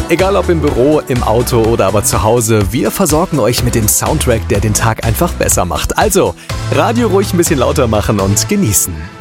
Egal ob im Büro, im Auto oder aber zu Hause, wir versorgen euch mit dem Soundtrack, der den Tag einfach besser macht. Also, Radio ruhig ein bisschen lauter machen und genießen.